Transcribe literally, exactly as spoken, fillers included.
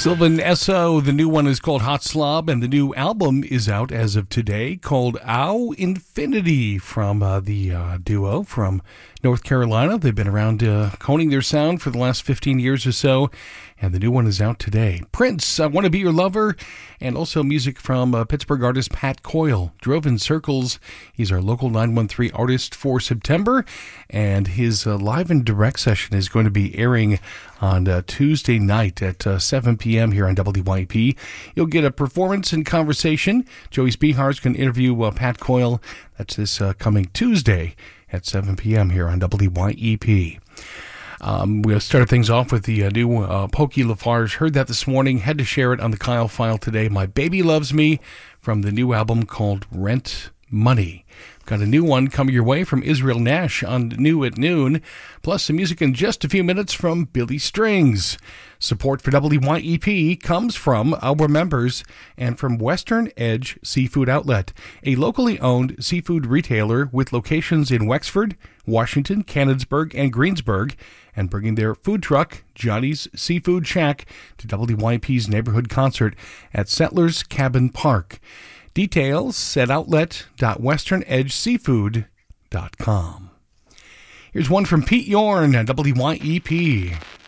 Sylvan Esso, the new one is called Hot Slob, and the new album is out as of today called Ow Infinity from uh, the uh, duo from North Carolina. They've been around uh, honing their sound for the last fifteen years or so, and the new one is out today. Prince, I Want to Be Your Lover, and also music from uh, Pittsburgh artist Pat Coyle. Drove in Circles, he's our local nine one three artist for September, and his uh, live and direct session is going to be airing on uh, Tuesday night at uh, seven p.m. here on W Y E P. You'll get a performance and conversation. Joey Spehar is going to interview uh, Pat Coyle. That's this uh, coming Tuesday at seven p.m. here on W Y E P. Um, we'll start things off with the uh, new uh, Pokey Lafarge. Heard that this morning. Had to share it on the Kyle File today. My Baby Loves Me from the new album called Rent Money. Got a new one coming your way from Israel Nash on New at Noon, plus some music in just a few minutes from Billy Strings. Support for W Y E P comes from our members and from Western Edge Seafood Outlet, a locally owned seafood retailer with locations in Wexford, Washington, Canonsburg, and Greensburg, and bringing their food truck, Johnny's Seafood Shack, to W Y E P's neighborhood concert at Settlers Cabin Park. Details at outlet dot western edge seafood dot com. Here's one from Pete Yorn at W Y E P.